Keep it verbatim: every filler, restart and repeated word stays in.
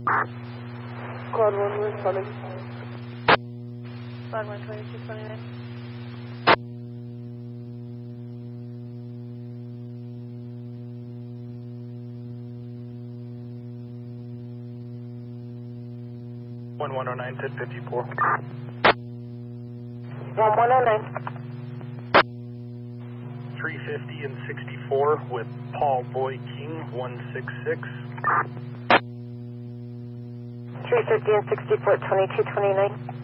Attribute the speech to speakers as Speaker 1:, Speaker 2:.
Speaker 1: Quad one responding.
Speaker 2: Quad one twenty-two twenty-nine.
Speaker 3: one one oh nine, ten fifty-four.
Speaker 1: one one oh nine.
Speaker 3: three fifty and sixty-four with Paul Boy King, one six six.
Speaker 1: three fifty and sixty-four, twenty-two twenty-nine.